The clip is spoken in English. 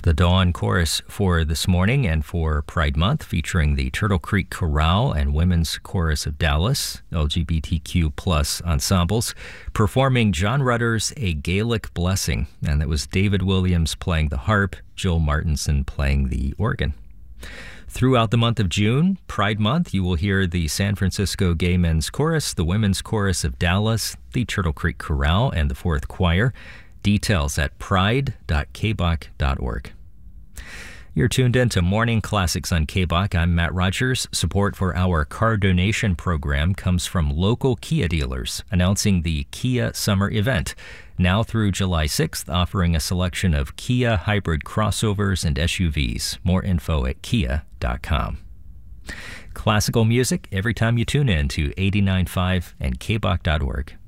The Dawn Chorus for this morning and for Pride Month, featuring the Turtle Creek Chorale and Women's Chorus of Dallas, LGBTQ plus ensembles, performing John Rutter's A Gaelic Blessing. And that was David Williams playing the harp, Joel Martinson playing the organ. Throughout the month of June, Pride Month, you will hear the San Francisco Gay Men's Chorus, the Women's Chorus of Dallas, the Turtle Creek Chorale, and the Fourth Choir. Details at pride.kbach.org. You're tuned in to Morning Classics on KBach. I'm Matt Rogers. Support for our car donation program comes from local Kia dealers, announcing the Kia Summer Event. Now through July 6th, offering a selection of Kia hybrid crossovers and SUVs. More info at kia.com. Classical music every time you tune in to 89.5 and kbach.org.